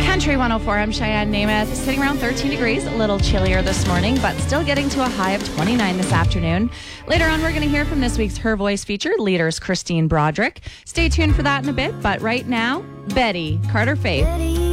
Country 104, I'm Cheyenne Namath. Sitting around 13 degrees, a little chillier this morning, but still getting to a high of 29 this afternoon. Later on, we're going to hear from this week's Her Voice feature, leaders Christine Broderick. Stay tuned for that in a bit, but right now, Betty, Carter Faith.